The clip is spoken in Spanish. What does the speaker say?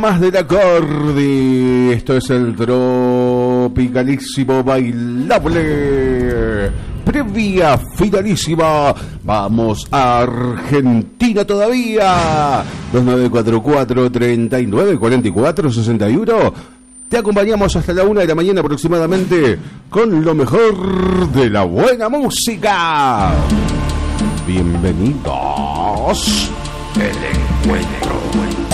Más del acorde, esto es el tropicalísimo bailable. Previa finalísima, vamos a Argentina todavía. 2944-3944-61. Te acompañamos hasta la 1 de la mañana aproximadamente con lo mejor de la buena música. Bienvenidos. El encuentro.